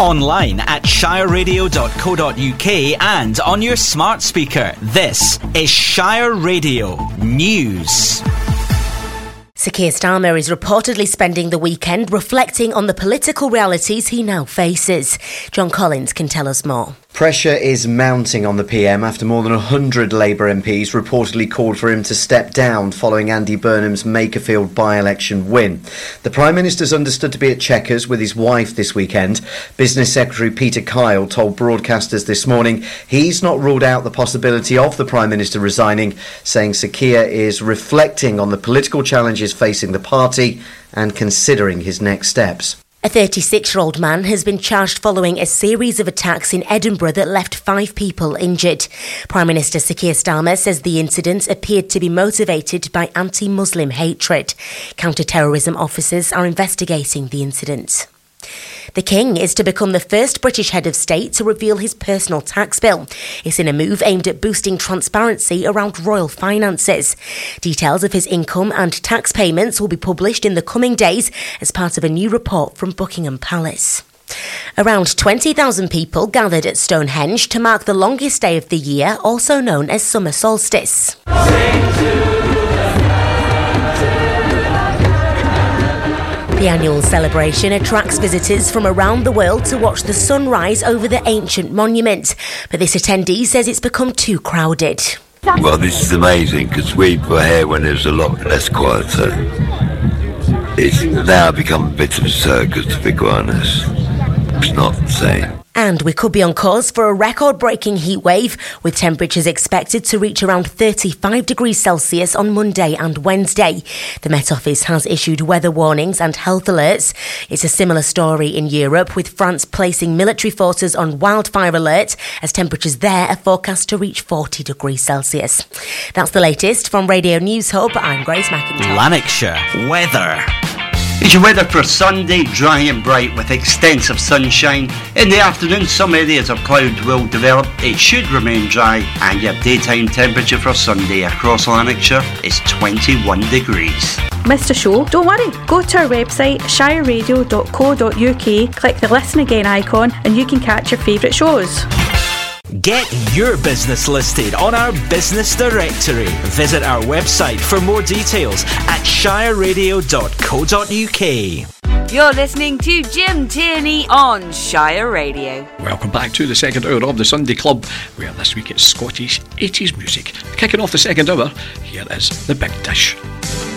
Online at shireradio.co.uk and on your smart speaker. This is Shire Radio News. Sir Keir Starmer is reportedly spending the weekend reflecting on the political realities he now faces. John Collins can tell us more. Pressure is mounting on the PM after more than 100 Labour MPs reportedly called for him to step down following Andy Burnham's Makerfield by-election win. The Prime Minister's understood to be at Chequers with his wife this weekend. Business Secretary Peter Kyle told broadcasters this morning he's not ruled out the possibility of the Prime Minister resigning, saying Sir Keir is reflecting on the political challenges facing the party and considering his next steps. A 36-year-old man has been charged following a series of attacks in Edinburgh that left 5 people injured. Prime Minister Sir Keir Starmer says the incident appeared to be motivated by anti-Muslim hatred. Counter-terrorism officers are investigating the incident. The King is to become the first British head of state to reveal his personal tax bill. It's in a move aimed at boosting transparency around royal finances. Details of his income and tax payments will be published in the coming days as part of a new report from Buckingham Palace. Around 20,000 people gathered at Stonehenge to mark the longest day of the year, also known as summer solstice. The annual celebration attracts visitors from around the world to watch the sunrise over the ancient monument. But this attendee says it's become too crowded. Well, this is amazing because we were here when it was a lot less quiet, so it's now become a bit of a circus, to be quite honest. It's not the same. And we could be on course for a record-breaking heat wave, with temperatures expected to reach around 35 degrees Celsius on Monday and Wednesday. The Met Office has issued weather warnings and health alerts. It's a similar story in Europe, with France placing military forces on wildfire alert as temperatures there are forecast to reach 40 degrees Celsius. That's the latest from Radio News Hub. I'm Grace McIntyre. Lanarkshire weather. It's your weather for Sunday, dry and bright with extensive sunshine. In the afternoon, some areas of cloud will develop. It should remain dry, and your daytime temperature for Sunday across Lanarkshire is 21 degrees. Missed a show? Don't worry. Go to our website, shireradio.co.uk, click the Listen Again icon, and you can catch your favourite shows. Get your business listed on our business directory. Visit our website for more details at shireradio.co.uk. You're listening to Jim Tierney on Shire Radio. Welcome back to the second hour of the Sunday Club, where this week it's Scottish 80s music. Kicking off the second hour, here is The Big Dish.